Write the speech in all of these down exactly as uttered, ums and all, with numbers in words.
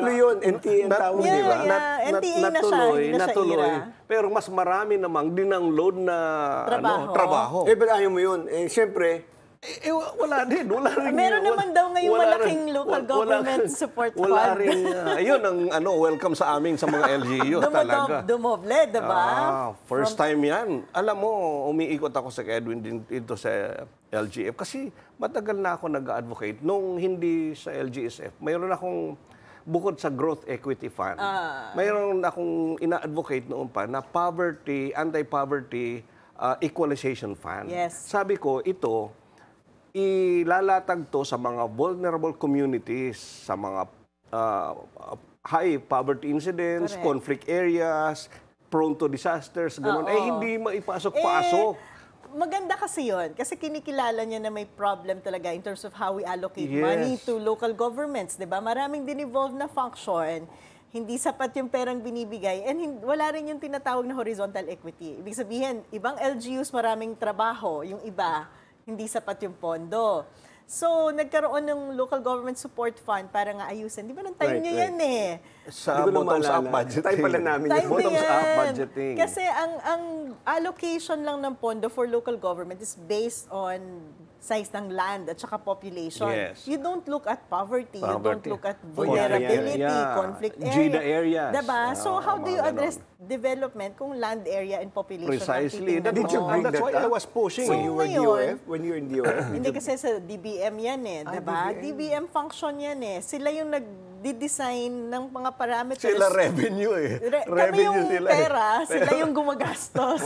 Natuloy yun, N T A ang Nat- tawag, Yeah, di ba? yeah. N T A na siya, natuloy, hindi na siya natuloy. ira. Pero mas marami namang dinangload na Trabaho. Ano, trabaho. Eh, ba't ayaw mo yun? Eh, siyempre, Eh, eh, wala din, wala rin. Meron wala- naman daw ngayong wala malaking rin- local wala- government wala- support Wala fund. rin, uh, ayun ang ano, welcome sa amin sa mga L G U talaga. Dumoble, diba? Ah, first time yan. Alam mo, umiikot ako sa Edwin din dito sa L G F kasi matagal na ako nag-advocate. Nung hindi sa L G S F, mayroon akong bukod sa Growth Equity Fund, Ah. mayroon akong ina-advocate noon pa na poverty, anti-poverty uh, equalization fund. Yes. Sabi ko, ito, ilalatag to sa mga vulnerable communities, sa mga uh, high poverty incidents, Correct. conflict areas, prone to disasters, gano'n. Oo. Eh, hindi maipasok-pasok. Eh, maganda kasi yon kasi kinikilala niya na may problem talaga in terms of how we allocate Yes. money to local governments, 'di ba? Maraming din-involved na function, hindi sapat yung perang binibigay, and hin- wala rin yung tinatawag na horizontal equity. Ibig sabihin, ibang L G Us maraming trabaho, yung iba hindi sapat yung pondo. So, nagkaroon ng local government support fund para nga ayusin. Di ba nung time Right, niyo right. yan eh? Sa Hindi ko na bottoms-up maalala. budgeting. Time pala namin Time yun. na Bottoms-up yan. budgeting. Kasi ang ang allocation lang ng pondo for local government is based on size ng land at saka population. Yes. You don't look at poverty, you don't Poverty. look at Oh, yeah, vulnerability, yeah, yeah. conflict area. GIDA areas. Diba? So Ah, how do you mga address development kung land area and population ang Precisely. titingnan That- Did you mo? bring that's that why up? I was pushing. So, when you were D O ngayon- F? When you were in D O F? Hindi kasi sa D B M yan eh, Ah, di ba? D B M. D B M function yan eh. Sila yung nag-design ng mga parameters. Sila revenue eh. Re- kami revenue yung sila eh. pera, sila yung gumagastos.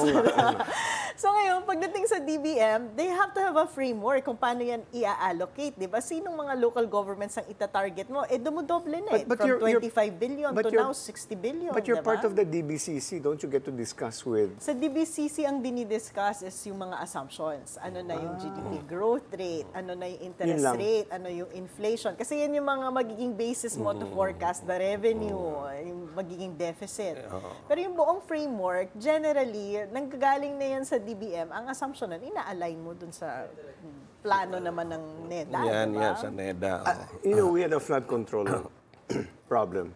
So ngayon, pagdating sa D B M, they have to have a framework kung paano yan i-allocate, di ba? Sinong mga local governments ang ita-target mo? Eh, dumudoble na eh. But- but From you're- you're- twenty-five billion but to you're- now sixty billion, But you're di part ba? of the D B C C. Don't you get to discuss with... Sa D B C C, ang dinidiscuss is yung mga assumptions. Ano na yung G D P growth rate, ano na yung interest Yun lang. rate, ano yung inflation. Kasi yan yung mga magiging basis mo to forecast the revenue, yung magiging deficit. Pero yung buong framework, generally, nanggagaling na yan sa D B M, ang assumption nun, ina-align mo dun sa plano naman ng NEDA. Yan, diba? yan, sa NEDA. Uh, you know, we had a flood control problem.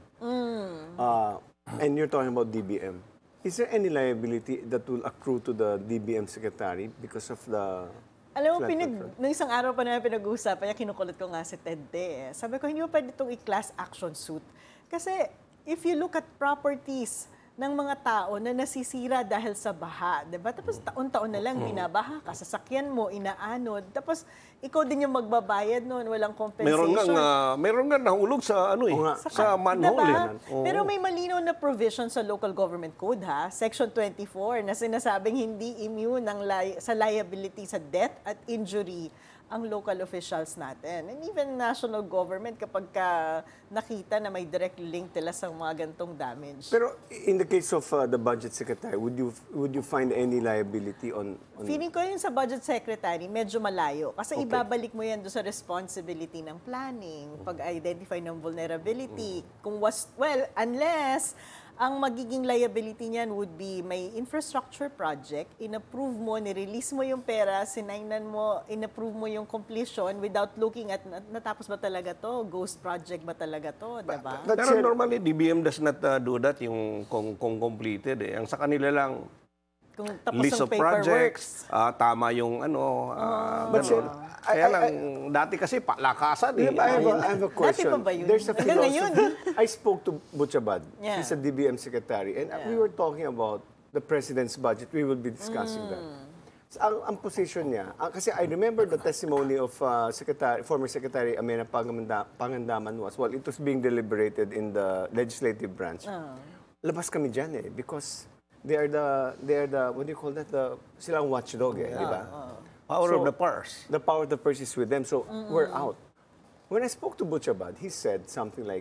Uh, and you're talking about D B M. Is there any liability that will accrue to the D B M secretary because of the... Alam mo, flood pinag, control? nung isang araw pa namin pinag-uusapan niya, kinukulit ko nga si Ted De. Eh. Sabi ko, hindi mo pwede itong i-class action suit. Kasi if you look at properties ng mga tao na nasisira dahil sa baha, di ba? Tapos taon-taon na lang binabaha ka, sasakyan mo, inaanod. Tapos ikaw din yung magbabayad noon, walang compensation. Meron nga, uh, meron nga nahulog sa, ano eh, Oo nga. sa manhole. Diba? eh. Oo. Pero may malinaw na provision sa Local Government Code, ha? Section twenty-four, na sinasabing hindi immune ng li- sa liability sa death at injury ang local officials natin. And even national government, kapag ka nakita na may direct link nila sa mga gantong damage. Pero in the case of uh, the budget secretary, would you would you find any liability on... on Feeling ko yun sa budget secretary, medyo malayo. Kasi Okay. ibabalik mo yan doon sa responsibility ng planning, pag-identify ng vulnerability. Kung was, well, unless ang magiging liability niyan would be may infrastructure project, in-approve mo, nirelease mo yung pera, sinainan mo, in-approve mo yung completion without looking at nat- natapos ba talaga to, ghost project ba talaga to, diba? But Pero sir- normally, D B M does not uh, do that, yung kung, kung completed eh. Ang sa kanila lang, Kung tapos list ang of paperwork. projects, ah, tama yung ano, ah, But sir, ganun. I- Kaya I- lang, dati kasi palakasan eh. I have, a, I have a question. pa ba yun? There's a Hanggang ngayon. philosophy. I spoke to Butchabad. Yeah. He's a D B M secretary. And we were talking about the president's budget. We will be discussing that. So, ang, ang position niya, ang- kasi I remember the testimony of uh, secretary, former Secretary Amena Panganda, Pangandaman was, well, it was being deliberated in the legislative branch. Labas kami dyan eh, because they are the, they are the, what do you call that? The, silang watchdog eh, di ba? Power So, of the purse. The power of the purse is with them, so we're out. When I spoke to Butchabad, he said something like,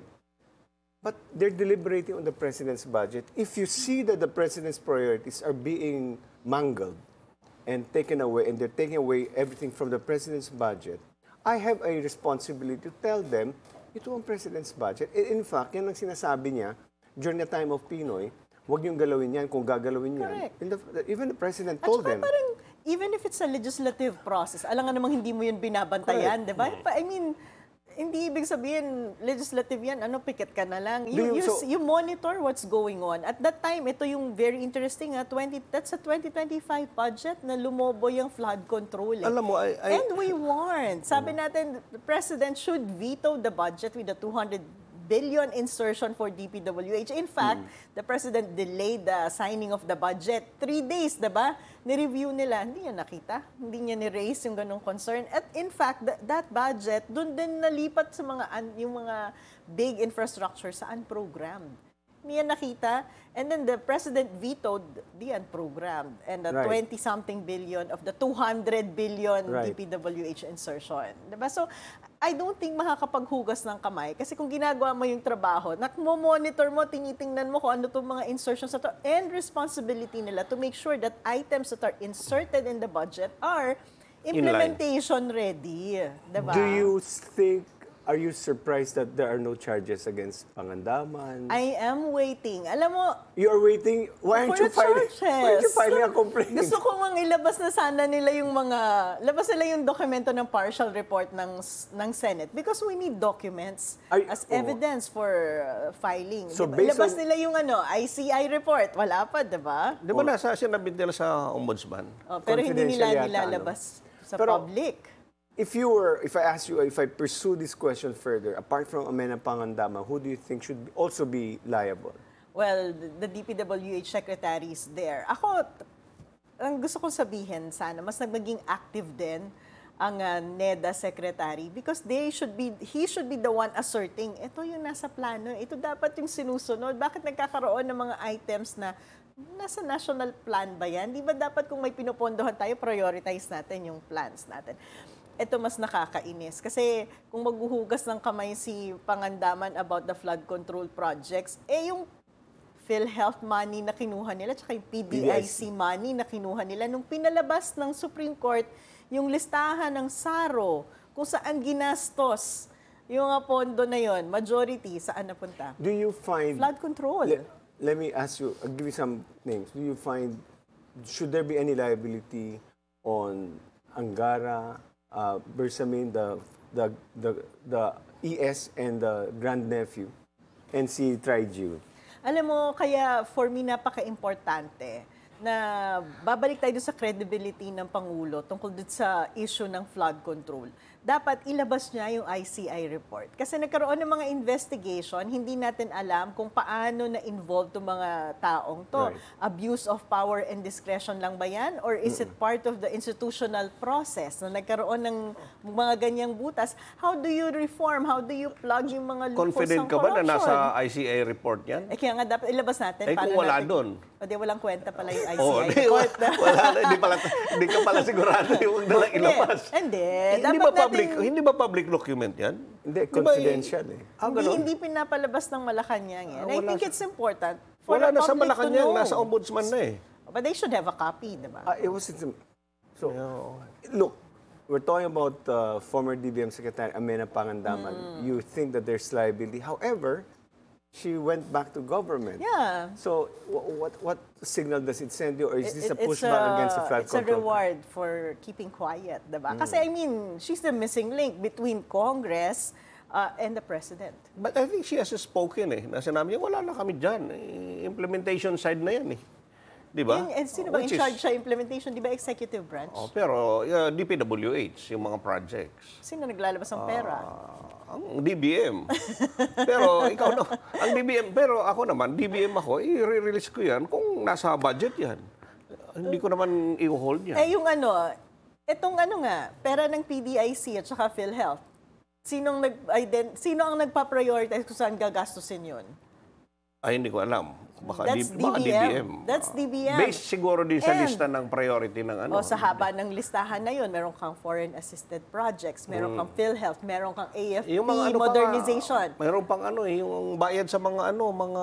but they're deliberating on the president's budget. If you see that the president's priorities are being mangled and taken away, and they're taking away everything from the president's budget, I have a responsibility to tell them, ito ang president's budget. In in fact, yan ang sinasabi niya, during the time of Pinoy, huwag niyong galawin yan kung gagalawin yan. Correct. And the, even the president At told saka them. parang, even if it's a legislative process, alam nga namang hindi mo yun binabantayan, di ba? Pa- I mean, hindi ibig sabihin, legislative yan, ano, pikit ka na lang. Do You, you- you, so- you monitor what's going on. At that time, ito yung very interesting, ha, twenty, that's a twenty twenty-five budget na lumobo yung flood control. Eh. Alam mo, I- I- And we warned. Sabi natin, the President should veto the budget with the two hundred billion insertion for D P W H. In fact, the President delayed the signing of the budget. Three days, diba? Ni-review nila, hindi niya nakita. Hindi niya ni-raise yung ganong concern. At in fact, that, that budget, dun din nalipat sa mga, un- yung mga big infrastructure sa unprogrammed. Hindi niya nakita. And then the President vetoed the unprogrammed and the Right. twenty-something billion of the two hundred billion Right. D P W H insertion. Diba? So, I don't think makakapaghugas ng kamay kasi kung ginagawa mo yung trabaho, nakmo-monitor mo, tinitingnan mo kung ano itong mga insertions na to, and responsibility nila to make sure that items that are inserted in the budget are implementation ready. Diba? Do you think, are you surprised that there are no charges against Pangandaman? I am waiting. Alam mo, You are waiting, why aren't for you the filing, charges. why aren't you filing a complaint? Gusto ko mang ilabas na sana nila yung mga, labas nila yung dokumento ng partial report ng ng Senate because we need documents Ay, as oo. evidence for uh, filing. So, Diba? based Ilabas on- nila yung ano, I C I report. Wala pa, di ba? Di ba nasa sinabi nila sa ombudsman? Oh, pero hindi nila Confidential yata, nilalabas sa Pero- public. If you were, if I ask you, if I pursue this question further, apart from Amena Pangandaman, who do you think should be- also be liable? Well, the, the D P W H secretary is there. Ako, t- ang gusto kong sabihin sana, mas nagmaging active din ang uh, NEDA secretary because they should be, he should be the one asserting, ito yung nasa plano, ito dapat yung sinusunod. Bakit nagkakaroon ng mga items na nasa national plan ba yan? Di ba dapat kung may pinupondohan tayo, prioritize natin yung plans natin? Ito mas nakakainis. Kasi kung maghuhugas ng kamay si Pangandaman about the flood control projects, eh yung PhilHealth money na kinuha nila, tsaka yung P D I C money na kinuha nila, nung pinalabas ng Supreme Court yung listahan ng S A R O, kung saan ginastos yung mga pondo na yon, majority, saan napunta? Do you find... Flood control. Let, let me ask you, I'll give you some names. Do you find, should there be any liability on Angara, uh, Bersamin, the, the, the, the E S and the grandnephew, and si Triju? Alam mo, kaya for me napaka-importante na babalik tayo sa credibility ng Pangulo tungkol dito sa issue ng flood control. Dapat ilabas niya yung I C I report. Kasi nagkaroon ng mga investigation, hindi natin alam kung paano na-involved itong mga taong to. Right. Abuse of power and discretion lang ba yan? Or is it part of the institutional process na nagkaroon ng mga ganyang butas? How do you reform? How do you plug yung mga loopholes Confident ng ka ba na corruption? nasa I C A report yan? Eh kaya nga dapat ilabas natin. Eh, paano kung wala natin- doon. O di walang kwenta pala yung I C I Oh, di, report. na. wala na, hindi pala hindi ka pala sigurado yung dalang Hindi, ilabas. Hindi. Eh, hindi Dapat ba public natin- hindi ba public document 'yan? Hindi, Di ba, confidential eh. Ah, hindi, ganun? hindi pinapalabas ng Malacanang yan. Ah, I wala think sa- it's important for Wala the na sa public to Malacanang, know. nasa ombudsman na eh. But they should have a copy, di ba? Uh, it was so. Look, we're talking about uh, former D B M Secretary Amena Pangandaman. You think that there's liability. However, she went back to government. Yeah. So wh- what what signal does it send you, or is this a It- it's pushback against the flood It's control? a reward for keeping quiet, di ba? Kasi I mean, she's the missing link between Congress uh, and the President. But I think she has spoken eh. Na sinabi niya, wala na kami dyan. Eh, implementation side na yan eh. Di ba? Yung, and sino ba in Which is- charge sa implementation? Di ba executive branch? Oh, pero uh, D P W H, yung mga projects. Sino naglalabas ng pera? Ah, ang D B M. pero ikaw na, ang D B M, pero ako naman, D B M ako, i-release ko yan kung nasa budget yan. Hindi ko naman i-hold yan. Eh yung ano, etong ano nga, pera ng P D I C at saka PhilHealth, sinong nag sino ang nagpa-prioritize kung saan gagastusin yun? Ay, hindi ko alam. Baka, That's D- baka D B M. D B M. That's D B M. Based siguro din sa And- lista ng priority ng ano. O sa haba ng listahan na yun, meron kang foreign assisted projects, meron kang PhilHealth, meron kang A F P Yung mga ano pa modernization. nga, mayroon pang ano eh, yung bayad sa mga ano, mga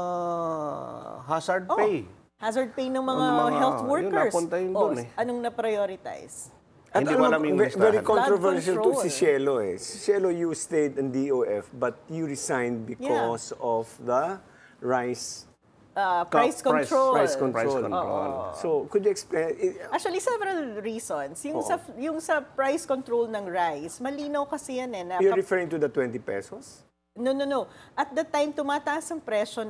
hazard Oh, pay. hazard pay ng mga, Ang mga- health yun, workers. napunta yun O, dun eh. anong na-prioritize? At Hindi alam ko mo, alam yung ve- very listahan. controversial to Flood si control. Shelo eh. Si Shelo, you stayed in D O F, but you resigned because of the rice uh, Ka- price control. Price control. Price control. So, could you explain? i- Actually, several reasons. Yung, Oo. sa, yung sa price control ng rice, malinaw kasi yan eh. Na You're kap- referring to the twenty pesos? no, no, no. At the time, tumataas ang presyo